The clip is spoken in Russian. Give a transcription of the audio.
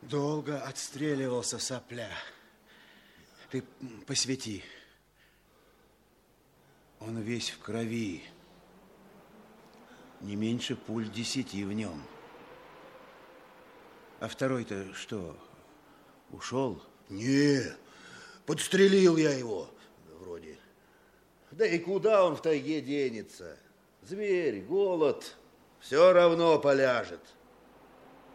Долго отстреливался, сопля. Ты посвети. Он весь в крови. Не меньше пуль 10 в нем. А второй-то что, ушел? Не, подстрелил я его, вроде. Да и куда он в тайге денется? Зверь, голод, все равно поляжет.